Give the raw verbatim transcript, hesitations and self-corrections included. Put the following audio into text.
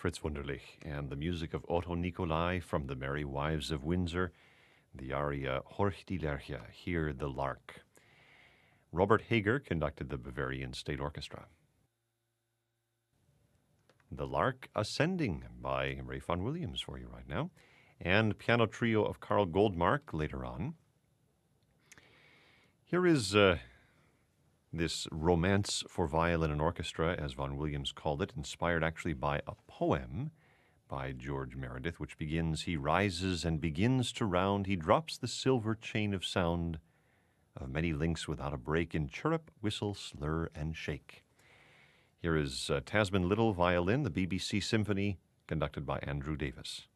Fritz Wunderlich, and the music of Otto Nicolai from The Merry Wives of Windsor, the aria Horch die Lerche, Hear the Lark. Robert Hager conducted the Bavarian State Orchestra. The Lark Ascending by Ray Vaughan Williams for you right now, and piano trio of Carl Goldmark later on. Here is uh, this romance for violin and orchestra, as Vaughan Williams called it, inspired actually by a poem by George Meredith, which begins, "He rises and begins to round, he drops the silver chain of sound of many links without a break in chirrup, whistle, slur, and shake." Here is uh, Tasman Little violin, the B B C Symphony, conducted by Andrew Davis.